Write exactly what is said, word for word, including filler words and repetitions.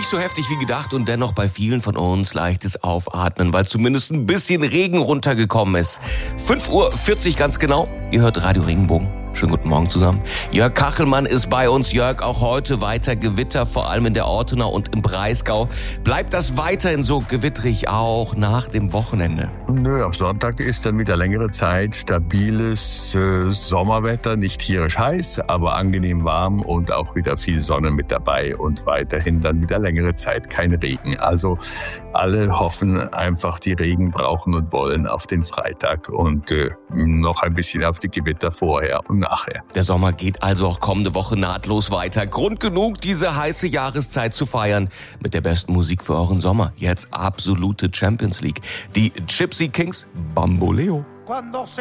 Nicht so heftig wie gedacht und dennoch bei vielen von uns leichtes Aufatmen, weil zumindest ein bisschen Regen runtergekommen ist. fünf Uhr vierzig ganz genau. Ihr hört Radio Regenbogen. Schönen guten Morgen zusammen. Jörg Kachelmann ist bei uns. Jörg, auch heute weiter Gewitter, vor allem in der Ortenau und im Breisgau. Bleibt das weiterhin so gewitterig auch nach dem Wochenende? Nö, am Sonntag ist dann wieder längere Zeit stabiles äh, Sommerwetter. Nicht tierisch heiß, aber angenehm warm und auch wieder viel Sonne mit dabei und weiterhin dann wieder längere Zeit kein Regen. Also alle hoffen einfach, die Regen brauchen und wollen auf den Freitag und äh, noch ein bisschen auf die Gewitter vorher und nachher. Der Sommer geht also auch kommende Woche nahtlos weiter. Grund genug, diese heiße Jahreszeit zu feiern mit der besten Musik für euren Sommer. Jetzt absolute Champions League. Die Gypsy Kings, Bamboleo.